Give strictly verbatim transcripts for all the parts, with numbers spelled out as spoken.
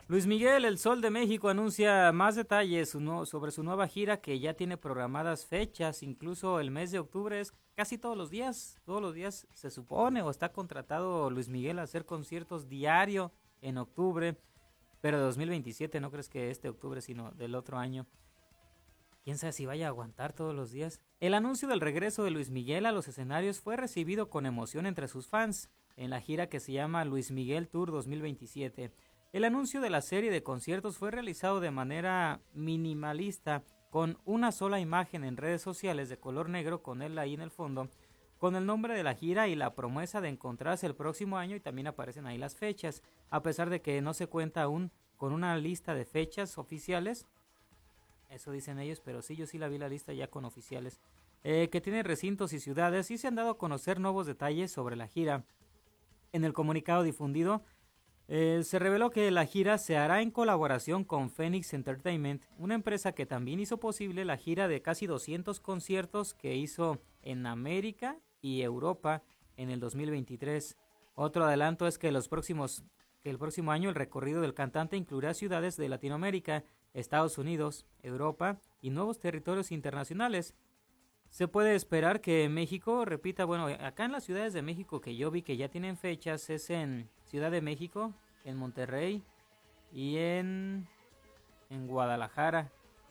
Luis Miguel, el Sol de México, anuncia más detalles su no- sobre su nueva gira que ya tiene programadas fechas, incluso el mes de octubre es casi todos los días, todos los días se supone o está contratado Luis Miguel a hacer conciertos diario en octubre, pero de dos mil veintisiete, no crees que este octubre, sino del otro año. Quién sabe si vaya a aguantar todos los días. El anuncio del regreso de Luis Miguel a los escenarios fue recibido con emoción entre sus fans en la gira que se llama Luis Miguel Tour dos mil veintisiete. El anuncio de la serie de conciertos fue realizado de manera minimalista, con una sola imagen en redes sociales de color negro con él ahí en el fondo, con el nombre de la gira y la promesa de encontrarse el próximo año, y también aparecen ahí las fechas, a pesar de que no se cuenta aún con una lista de fechas oficiales. Eso dicen ellos, pero sí, yo sí la vi la lista ya con oficiales. Eh, que tiene recintos y ciudades, y se han dado a conocer nuevos detalles sobre la gira. En el comunicado difundido, eh, se reveló que la gira se hará en colaboración con Phoenix Entertainment, una empresa que también hizo posible la gira de casi doscientos conciertos que hizo en América y Europa en el dos mil veintitrés. Otro adelanto es que, los próximos, que el próximo año el recorrido del cantante incluirá ciudades de Latinoamérica, Estados Unidos, Europa y nuevos territorios internacionales. Se puede esperar que México repita, bueno, acá en las ciudades de México que yo vi que ya tienen fechas es en Ciudad de México, en Monterrey y en, en Guadalajara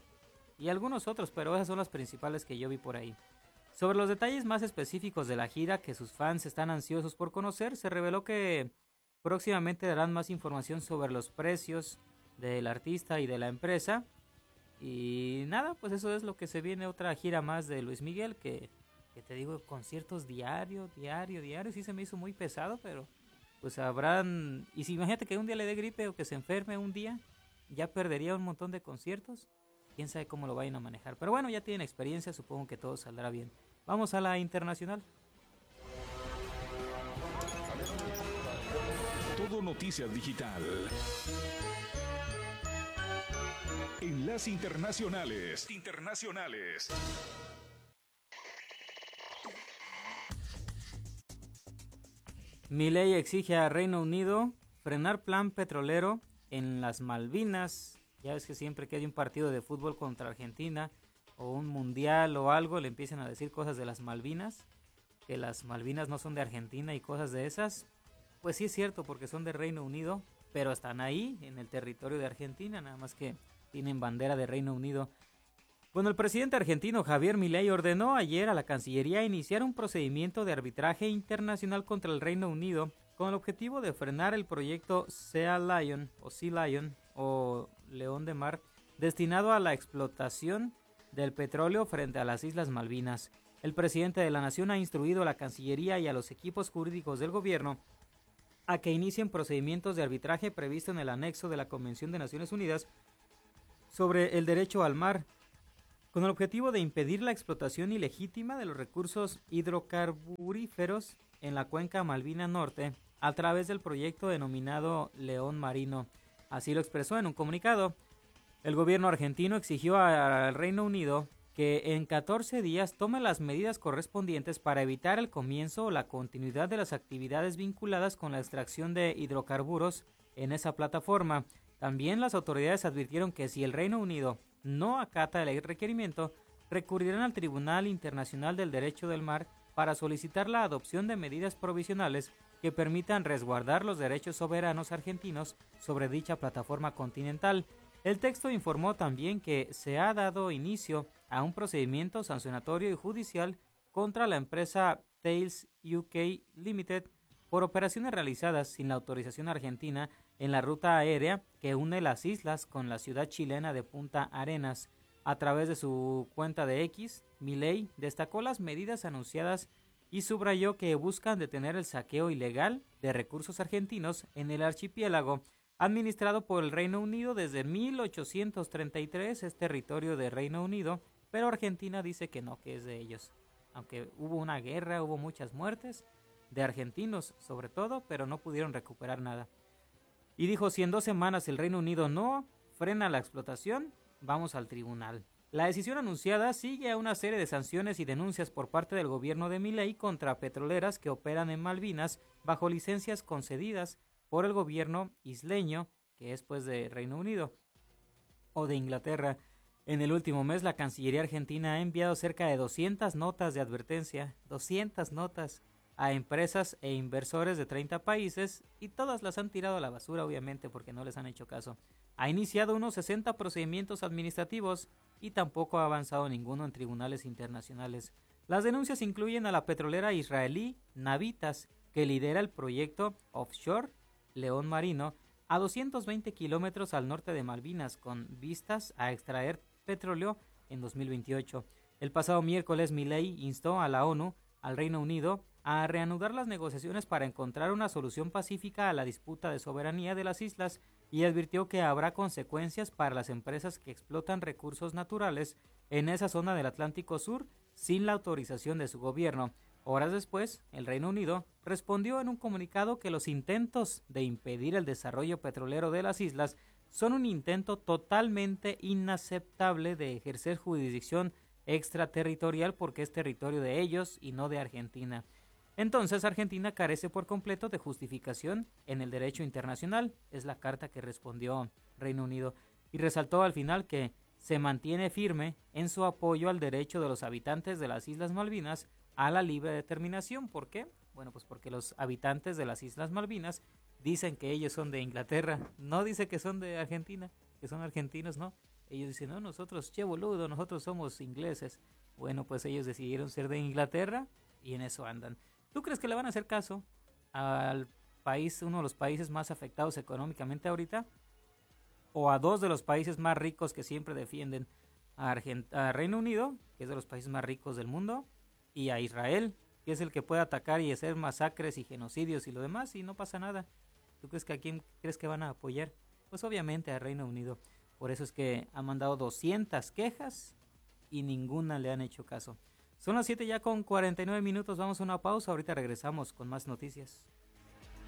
y algunos otros, pero esas son las principales que yo vi por ahí. Sobre los detalles más específicos de la gira que sus fans están ansiosos por conocer, se reveló que próximamente darán más información sobre los precios del artista y de la empresa. Y nada, pues eso es lo que se viene, otra gira más de Luis Miguel, que, que te digo, conciertos diario, diario, diario, sí se me hizo muy pesado, pero pues habrán, y si imagínate que un día le dé gripe o que se enferme un día, ya perdería un montón de conciertos, quién sabe cómo lo vayan a manejar, pero bueno, ya tienen experiencia, supongo que todo saldrá bien. Vamos a la internacional. Todo Noticias Digital. Enlace Internacionales. Internacionales. Milei exige a Reino Unido frenar plan petrolero en las Malvinas. Ya ves que siempre que hay un partido de fútbol contra Argentina o un mundial o algo, le empiezan a decir cosas de las Malvinas, que las Malvinas no son de Argentina y cosas de esas. Pues sí es cierto, porque son de Reino Unido, pero están ahí en el territorio de Argentina, nada más que tienen bandera de Reino Unido. Bueno, el presidente argentino Javier Milei ordenó ayer a la Cancillería iniciar un procedimiento de arbitraje internacional contra el Reino Unido con el objetivo de frenar el proyecto Sea Lion o Sea Lion o León de Mar, destinado a la explotación del petróleo frente a las Islas Malvinas. El presidente de la nación ha instruido a la Cancillería y a los equipos jurídicos del gobierno a que inicien procedimientos de arbitraje previsto en el anexo de la Convención de Naciones Unidas sobre el derecho al mar, con el objetivo de impedir la explotación ilegítima de los recursos hidrocarburíferos en la cuenca Malvina Norte a través del proyecto denominado León Marino. Así lo expresó en un comunicado. El gobierno argentino exigió al Reino Unido que en catorce días tome las medidas correspondientes para evitar el comienzo o la continuidad de las actividades vinculadas con la extracción de hidrocarburos en esa plataforma. También las autoridades advirtieron que si el Reino Unido no acata el requerimiento, recurrirán al Tribunal Internacional del Derecho del Mar para solicitar la adopción de medidas provisionales que permitan resguardar los derechos soberanos argentinos sobre dicha plataforma continental. El texto informó también que se ha dado inicio a un procedimiento sancionatorio y judicial contra la empresa Thales U K Limited por operaciones realizadas sin la autorización argentina en la ruta aérea que une las islas con la ciudad chilena de Punta Arenas. A través de su cuenta de X, Milei destacó las medidas anunciadas y subrayó que buscan detener el saqueo ilegal de recursos argentinos en el archipiélago administrado por el Reino Unido desde mil ochocientos treinta y tres. Es territorio de Reino Unido, pero Argentina dice que no, que es de ellos. Aunque hubo una guerra, hubo muchas muertes de argentinos sobre todo, pero no pudieron recuperar nada. Y dijo, si en dos semanas el Reino Unido no frena la explotación, vamos al tribunal. La decisión anunciada sigue a una serie de sanciones y denuncias por parte del gobierno de Milei contra petroleras que operan en Malvinas bajo licencias concedidas por el gobierno isleño que es pues de Reino Unido o de Inglaterra. En el último mes, la Cancillería Argentina ha enviado cerca de doscientas notas de advertencia, doscientas notas a empresas e inversores de treinta países, y todas las han tirado a la basura, obviamente, porque no les han hecho caso. Ha iniciado unos sesenta procedimientos administrativos y tampoco ha avanzado ninguno en tribunales internacionales. Las denuncias incluyen a la petrolera israelí Navitas, que lidera el proyecto offshore León Marino, a doscientos veinte kilómetros al norte de Malvinas, con vistas a extraer petróleo en dos mil veintiocho. El pasado miércoles, Milei instó a la ONU, al Reino Unido, a reanudar las negociaciones para encontrar una solución pacífica a la disputa de soberanía de las islas, y advirtió que habrá consecuencias para las empresas que explotan recursos naturales en esa zona del Atlántico Sur sin la autorización de su gobierno. Horas después, el Reino Unido respondió en un comunicado que los intentos de impedir el desarrollo petrolero de las islas son un intento totalmente inaceptable de ejercer jurisdicción extraterritorial, porque es territorio de ellos y no de Argentina. Entonces, Argentina carece por completo de justificación en el derecho internacional, es la carta que respondió Reino Unido, y resaltó al final que se mantiene firme en su apoyo al derecho de los habitantes de las Islas Malvinas a la libre determinación. ¿Por qué? Bueno, pues porque los habitantes de las Islas Malvinas dicen que ellos son de Inglaterra, no dice que son de Argentina, que son argentinos, no. Ellos dicen, no, nosotros, che boludo, nosotros somos ingleses. Bueno, pues ellos decidieron ser de Inglaterra y en eso andan. ¿Tú crees que le van a hacer caso al país, uno de los países más afectados económicamente ahorita? ¿O a dos de los países más ricos que siempre defienden? A, Argent- a Reino Unido, que es de los países más ricos del mundo, y a Israel, que es el que puede atacar y hacer masacres y genocidios y lo demás, y no pasa nada. ¿Tú crees que a quién crees que van a apoyar? Pues obviamente a Reino Unido. Por eso es que han mandado doscientas quejas y ninguna le han hecho caso. Son las siete ya con cuarenta y nueve minutos, vamos a una pausa, ahorita regresamos con más noticias.